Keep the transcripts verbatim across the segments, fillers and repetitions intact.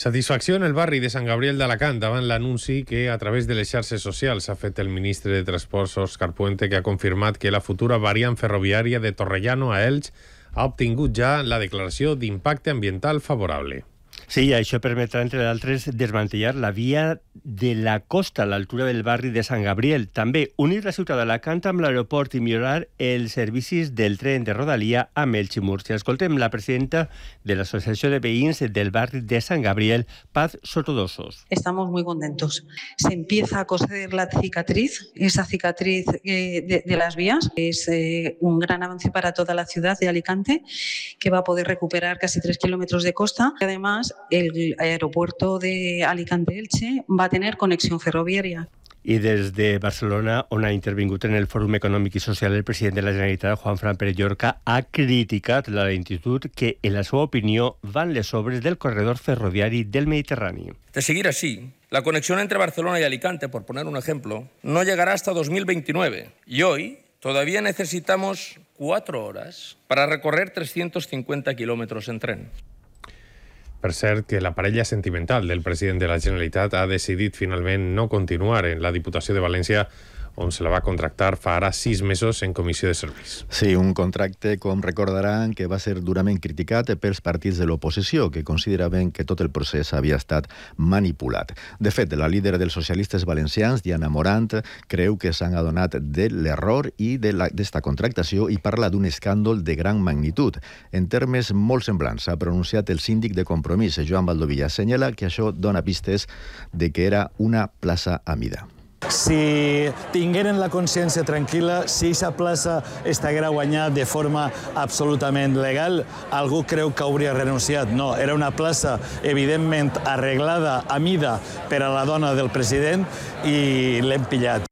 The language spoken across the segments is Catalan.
Satisfacció en el barri de Sant Gabriel d'Alacant davant l'anunci que a través de les xarxes socials ha fet el ministre de Transports Òscar Puente, que ha confirmat que la futura variant ferroviària de Torrellano a Elx ha obtingut ja la declaració d'impacte ambiental favorable. Sí, això permetrà, entre d'altres, desmantellar la via de la costa a l'altura del barri de Sant Gabriel. També unir la ciutat d'Alacant amb l'aeroport i millorar els servicis del tren de Rodalia amb Elx i Múrcia. Escoltem la presidenta de l'Asociació de Veïns del barri de Sant Gabriel, Paz Sotodosos. Estamos muy contentos. Se empieza a coser la cicatriz, esa cicatriz eh, de, de las vías. Es eh, un gran avance para toda la ciudad de Alicante, que va a poder recuperar casi tres kilómetros de costa. Además, el aeropuerto de Alicante-Elche va a tener conexión ferroviaria. I des de Barcelona, on ha intervingut en el Fòrum Econòmic i Social el president de la Generalitat, Juanfran Pérez Llorca, ha criticat la lentitud que, en la seva opinió, van les obres del corredor ferroviari del Mediterrani. De seguir así, la conexión entre Barcelona y Alicante, por poner un ejemplo, no llegará hasta dos mil veintinueve. Y hoy todavía necesitamos cuatro horas para recorrer trescientos cincuenta kilómetros en tren. Per cert, que la parella sentimental del president de la Generalitat ha decidit finalment no continuar en la Diputació de València, on se la va contractar fa ara sis mesos en comissió de serveis. Sí, un contracte, com recordaran, que va ser durament criticat pels partits de l'oposició, que consideraven que tot el procés havia estat manipulat. De fet, la líder dels socialistes valencians, Diana Morant, creu que s'han adonat de l'error i d'esta contractació i parla d'un escàndol de gran magnitud. En termes molt semblants ha pronunciat el síndic de Compromís, Joan Valdovilla. Assenyala que això dona pistes de que era una plaça a mida. Si tingueren la consciència tranquil·la, si aquesta plaça estiguera guanyada de forma absolutament legal, algú creu que hauria renunciat. No, era una plaça evidentment arreglada a mida per a la dona del president i l'hem pillat.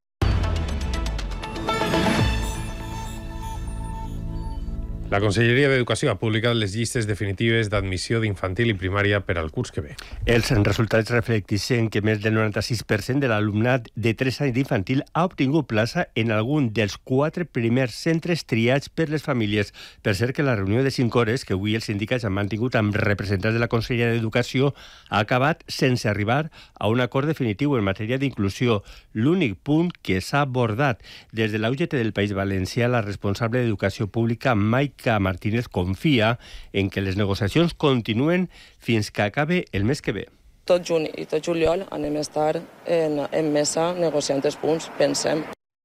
La Conselleria d'Educació ha publicat les llistes definitives d'admissió d'infantil i primària per al curs que ve. Els resultats reflecteixen que més del noranta-sis per cent de l'alumnat de tres anys d'infantil ha obtingut plaça en algun dels quatre primers centres triats per les famílies. Per cert, que la reunió de cinc hores que avui els sindicats han mantingut amb representants de la Conselleria d'Educació ha acabat sense arribar a un acord definitiu en matèria d'inclusió. L'únic punt que s'ha abordat des de l'U G T del País Valencià, la responsable d'Educació Pública, Maica Martínez, confia en que les negociacions continuen fins que acabe el mes que ve. Tot juny i tot juliol anem a estar en, en mesa negociant els punts, pensem.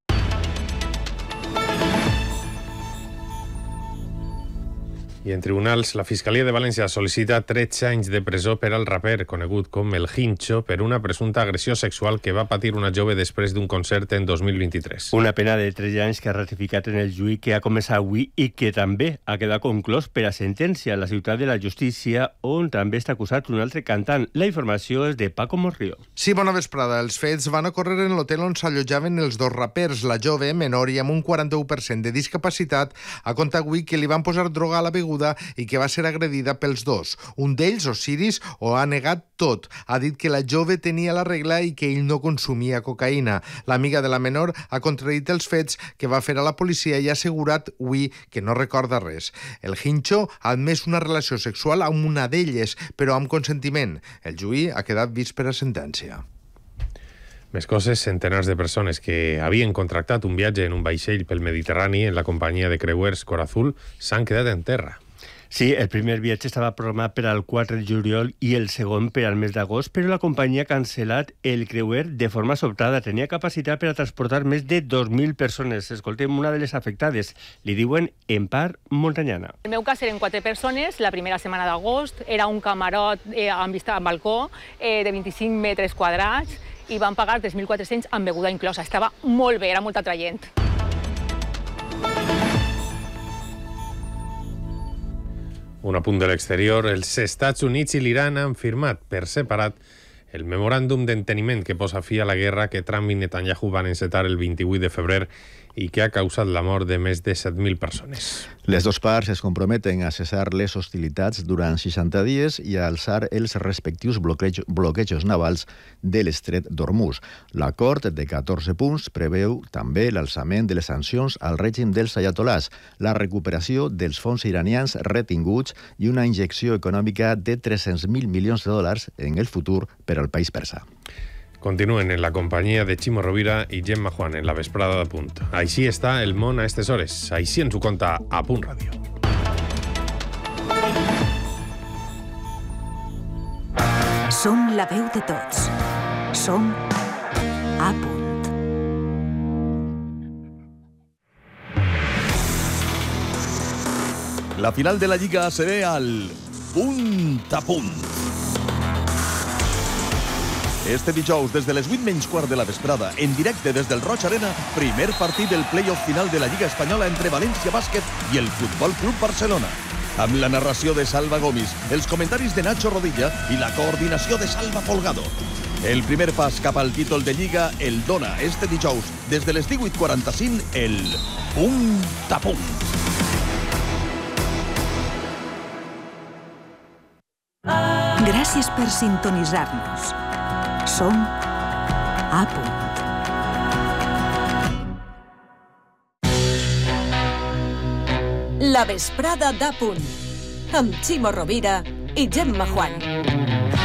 I en tribunals, la Fiscalia de València sol·licita tretze anys de presó per al raper conegut com El Hincho per una presumpta agressió sexual que va patir una jove després d'un concert en dos mil vint-i-tres. Una pena de tres anys que ha ratificat en el juí que ha començat avui i que també ha quedat conclòs per a sentència a la ciutat de la justícia, on també està acusat un altre cantant. La informació és de Paco Morrio. Sí, bona vesprada. Els fets van ocórrer en l'hotel on s'allotjaven els dos rapers. La jove, menor i amb un quaranta-u per cent de discapacitat, ha contat avui que li van posar droga a la beguda i que va ser agredida pels dos. Un d'ells, Osiris, ho ha negat tot. Ha dit que la jove tenia la regla i que ell no consumia cocaïna. L'amiga de la menor ha contradit els fets que va fer a la policia i ha assegurat avui que no recorda res. El Hincho ha admès una relació sexual amb una d'elles, però amb consentiment. El juí ha quedat vist per a sentència. Més coses, centenars de persones que havien contractat un viatge en un vaixell pel Mediterrani en la companyia de creuers Cor Azul s'han quedat en terra. Sí, el primer viatge estava programat per al quatre de juliol i el segon per al mes d'agost, però la companyia ha cancel·lat el creuer de forma sobtada. Tenia capacitat per a transportar més de dos mil persones. Escoltem una de les afectades. Li diuen Empar Montanyana. El meu cas eren quatre persones, la primera setmana d'agost. Era un camarot eh, amb vista al balcó eh, de vint-i-cinc metres quadrats i van pagar tres mil quatre-cents amb beguda inclosa. Estava molt bé, era molt atraient. Un apunt de l'exterior, els Estats Units i l'Iran han firmat per separat el memoràndum d'enteniment que posa fi a la guerra que Trump i Netanyahu van encetar el vint-i-vuit de febrer i que ha causat la mort de més de set mil persones. Les dues parts es comprometen a cessar les hostilitats durant seixanta dies i a alçar els respectius bloqueig, bloquejos navals de l'estret d'Hormuz. L'acord de catorze punts preveu també l'alçament de les sancions al règim dels ayatolás, la recuperació dels fons iranians retinguts i una injecció econòmica de tres-cents mil milions de dòlars en el futur per al país persa. Continuen en la companyia de Ximo Rovira i Gemma Juan en la vesprada de Punt. Així està el món a aquestes hores. Així ens ho conta a Punt Ràdio. Som la veu de tots. Som a Punt. La final de la Lliga se ve al Punt a Punt. Este dijous, des de les vuit menys quart de la vesprada, en directe des del Roig Arena, primer partit del play-off final de la Lliga Espanyola entre València Bàsquet i el Futbol Club Barcelona. Amb la narració de Salva Gomis, els comentaris de Nacho Rodilla i la coordinació de Salva Folgado. El primer pas cap al títol de Lliga el dona este dijous, des de les divuit quaranta-cinc, el Punt a Punt. Gràcies per sintonitzar-nos. Som a Punt. La vesprada d'A Punt, amb Ximo Rovira i Gemma Juan.